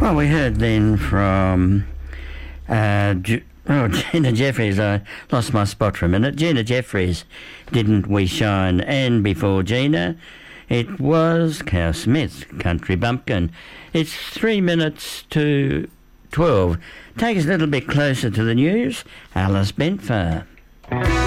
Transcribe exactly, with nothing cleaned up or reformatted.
Well, we heard then from uh, G- oh, Gina Jeffries. I lost my spot for a minute. Gina Jeffries, Didn't We Shine? And before Gina, it was Cal Smith, Country Bumpkin. It's three minutes to twelve. Take us a little bit closer to the news. Alice Bentfar.